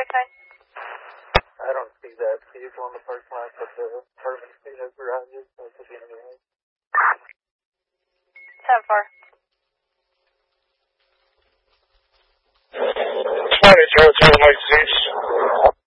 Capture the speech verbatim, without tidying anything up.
sign? I don't see that vehicle on the park lot, but the apartment has garages, so it could be anyway. ten four. twenty zero zero Mike Zeus.